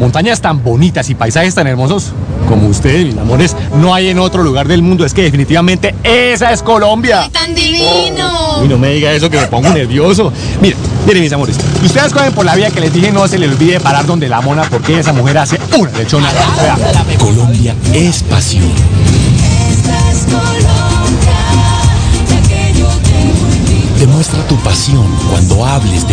montañas tan bonitas y paisajes tan hermosos como ustedes, mis amores, no hay en otro lugar del mundo. Es que definitivamente esa es Colombia. ¡Ay, tan divino! Uy, no me diga eso que me pongo nervioso. Miren, mis amores, ustedes cogen por la vía que les dije, no se les olvide parar donde la mona, porque esa mujer hace una lechona. Colombia es pasión. Esta es Colombia, la que yo tengo en mí. Demuestra tu pasión cuando hables de